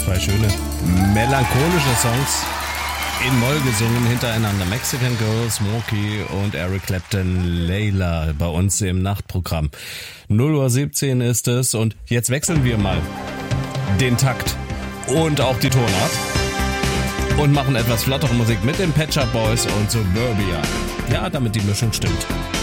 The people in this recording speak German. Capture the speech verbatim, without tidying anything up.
Zwei schöne melancholische Songs in Moll gesungen hintereinander. Mexican Girl, Smokey und Eric Clapton, Layla bei uns im Nachtprogramm. null Uhr siebzehn ist es und jetzt wechseln wir mal den Takt und auch die Tonart und machen etwas flottere Musik mit den Pet Shop Boys und Suburbia. Ja, damit die Mischung stimmt.